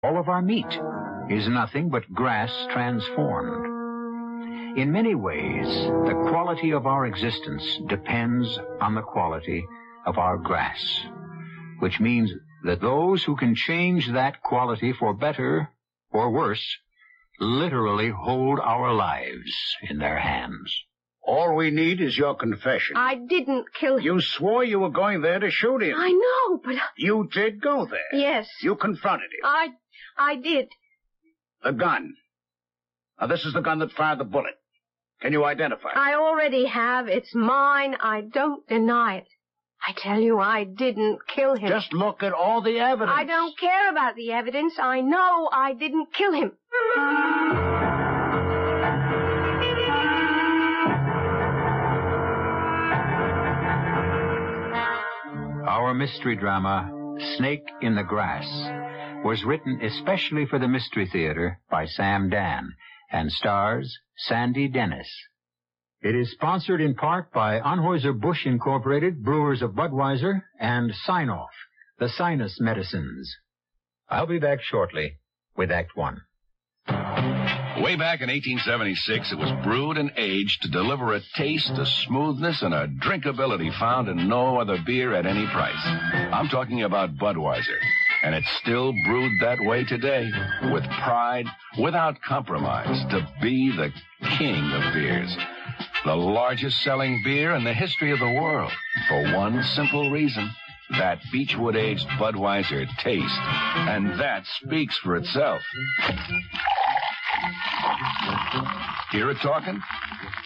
All of our meat is nothing but grass transformed. In many ways, the quality of our existence depends on the quality of our grass, which means that those who can change that quality for better or worse literally hold our lives in their hands. All we need is your confession. I didn't kill him. You swore you were going there to shoot him. I know, but... You did go there. Yes. You confronted him. I did. The gun. Now, this is the gun that fired the bullet. Can you identify it? I already have. It's mine. I don't deny it. I tell you, I didn't kill him. Just look at all the evidence. I don't care about the evidence. I know I didn't kill him. Our mystery drama, Snake in the Grass, was written especially for the Mystery Theater by Sam Dan and stars Sandy Dennis. It is sponsored in part by Anheuser-Busch Incorporated, Brewers of Budweiser, and Sign-Off, the sinus medicines. I'll be back shortly with Act One. Way back in 1876, it was brewed and aged to deliver a taste, a smoothness, and a drinkability found in no other beer at any price. I'm talking about Budweiser. And it's still brewed that way today, with pride, without compromise, to be the king of beers. The largest selling beer in the history of the world, for one simple reason. That Beechwood-aged Budweiser taste. And that speaks for itself. Hear it talking?